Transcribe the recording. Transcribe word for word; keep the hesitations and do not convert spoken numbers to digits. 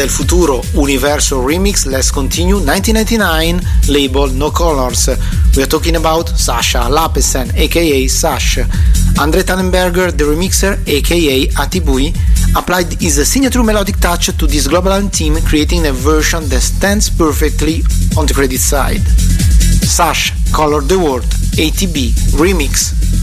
del futuro universo remix, let's continue. nineteen ninety-nine, label No Colors. We are talking about Sasha Lapesen, aka Sash. Andre Tannenberger, the remixer, aka Atibui, applied his signature melodic touch to this global theme, creating a version that stands perfectly on the credit side. Sash, Color the World, A T B Remix.